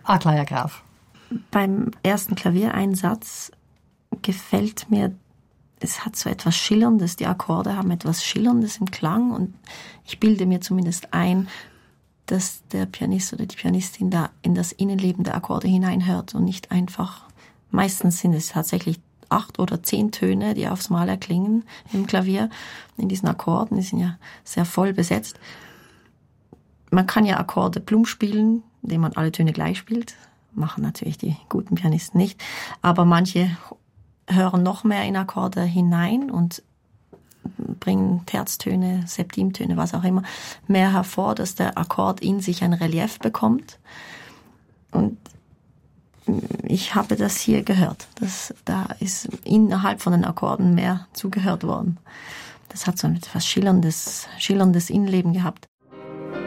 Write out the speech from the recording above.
Aglaja Graf. Beim ersten Klaviereinsatz gefällt mir, es hat so etwas Schillerndes, die Akkorde haben etwas Schillerndes im Klang und ich bilde mir zumindest ein, dass der Pianist oder die Pianistin da in das Innenleben der Akkorde hineinhört und nicht einfach, meistens sind es tatsächlich 8 oder 10 Töne, die aufs Mal erklingen im Klavier, in diesen Akkorden, die sind ja sehr voll besetzt. Man kann ja Akkorde plump spielen, indem man alle Töne gleich spielt, machen natürlich die guten Pianisten nicht, aber manche hören noch mehr in Akkorde hinein und bringen Terztöne, Septimtöne, was auch immer, mehr hervor, dass der Akkord in sich ein Relief bekommt. Und ich habe das hier gehört. Da ist innerhalb von den Akkorden mehr zugehört worden. Das hat so etwas schillerndes Innenleben gehabt.